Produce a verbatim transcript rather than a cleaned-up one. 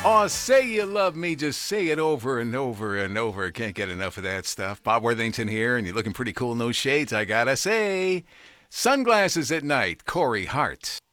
Oh, say you love me. Just say it over and over and over. Can't get enough of that stuff. Bob Worthington here, and you're looking pretty cool in those shades, I gotta say. Sunglasses at night, Corey Hart.